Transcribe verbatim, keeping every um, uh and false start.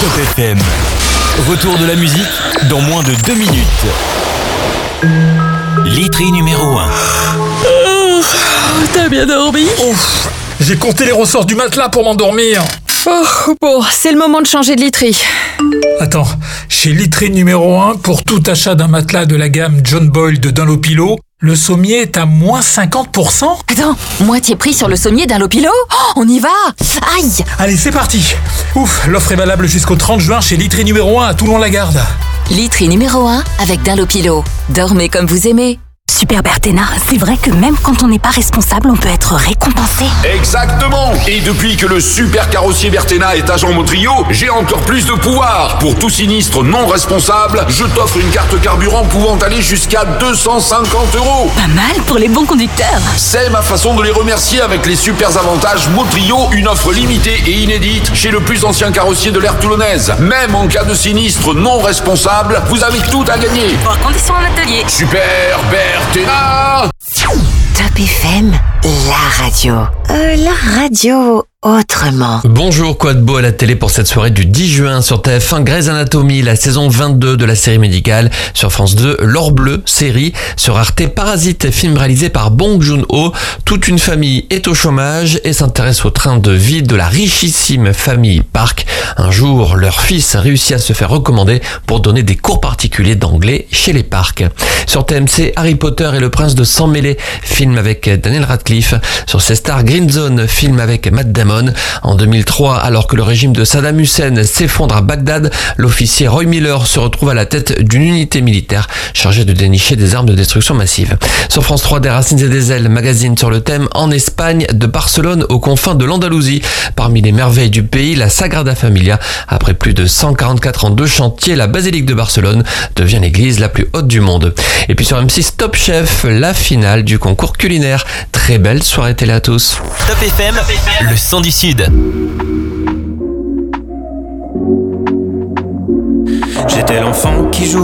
Top F M. Retour de la musique dans moins de deux minutes. Literie numéro un. Oh, t'as bien dormi? Ouf, j'ai compté les ressorts du matelas pour m'endormir. Oh, bon, c'est le moment de changer de literie. Attends, chez Literie numéro un, pour tout achat d'un matelas de la gamme John Boyle de Dunlopillo, le sommier est à moins cinquante pour cent. Attends, moitié prix sur le sommier d'un Lopilo? Oh, on y va! Aïe! Allez, c'est parti. Ouf, l'offre est valable jusqu'au trente juin chez Literie numéro un à Toulon-la-Garde. Literie numéro un avec Dunlopillo. Dormez comme vous aimez. Super Berthéna, c'est vrai que même quand on n'est pas responsable, on peut être récompensé. Exactement. Et depuis que le super carrossier Berthéna est agent Montrio, j'ai encore plus de pouvoir. Pour tout sinistre non responsable, je t'offre une carte carburant pouvant aller jusqu'à deux cent cinquante euros. Pas mal pour les bons conducteurs. C'est ma façon de les remercier avec les super avantages Montrio, une offre limitée et inédite chez le plus ancien carrossier de l'aire toulonnaise. Même en cas de sinistre non responsable, vous avez tout à gagner. Pour conditions en atelier. Super Berthéna. Top F M, la radio. Euh, la radio autrement. Bonjour, quoi de beau à la télé pour cette soirée du dix juin sur T F un, Grey's Anatomy, la saison vingt-deux de la série médicale. Sur France deux, L'Or Bleu, série. Sur Arte, Parasite, film réalisé par Bong Joon-ho. Toute une famille est au chômage et s'intéresse au train de vie de la richissime famille Park. Un jour, leur fils réussit à se faire recommander pour donner des cours particuliers d'anglais chez les Park. Sur T M C, Harry Potter et le prince de sang mêlé, film avec Daniel Radcliffe. Sur C Star, Green Zone, film avec Matt Damon. En deux mille trois, alors que le régime de Saddam Hussein s'effondre à Bagdad, l'officier Roy Miller se retrouve à la tête d'une unité militaire chargée de dénicher des armes de destruction massive. Sur France trois, Des racines et des ailes, magazine sur le thème En Espagne, de Barcelone aux confins de l'Andalousie. Parmi les merveilles du pays, la Sagrada Familia. Après plus de cent quarante-quatre ans de chantier, la basilique de Barcelone devient l'église la plus haute du monde. Et puis sur M six, Top Chef, la finale du concours culinaire. Très belle soirée télé à tous. Top F M, le son du Sud. J'étais l'enfant qui joue